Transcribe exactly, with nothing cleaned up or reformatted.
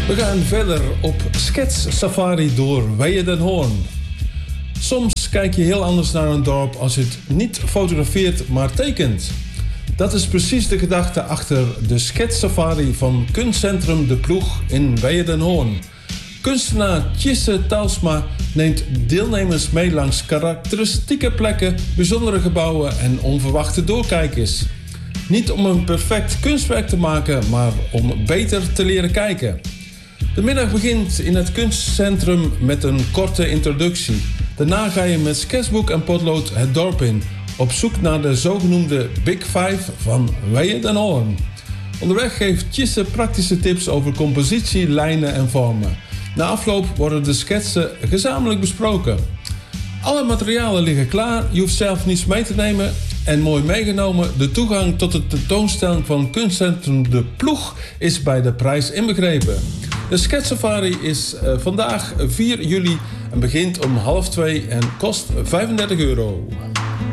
We gaan verder op Sketch Safari door Weijen den Hoorn. Soms kijk je heel anders naar een dorp als je het niet fotografeert, maar tekent. Dat is precies de gedachte achter de Sketch Safari van Kunstcentrum De Ploeg in Weijen den Hoorn. Kunstenaar Tjisse Talsma neemt deelnemers mee langs karakteristieke plekken, bijzondere gebouwen en onverwachte doorkijkers. Niet om een perfect kunstwerk te maken, maar om beter te leren kijken. De middag begint in het kunstcentrum met een korte introductie. Daarna ga je met sketchboek en potlood het dorp in, op zoek naar de zogenoemde Big Five van Weijen den Hoorn. Onderweg geeft Tjisse praktische tips over compositie, lijnen en vormen. Na afloop worden de schetsen gezamenlijk besproken. Alle materialen liggen klaar, je hoeft zelf niets mee te nemen. En mooi meegenomen, de toegang tot de tentoonstelling van Kunstcentrum De Ploeg is bij de prijs inbegrepen. De Sketch Safari is uh, vandaag vier juli en begint om half twee en kost vijfendertig euro.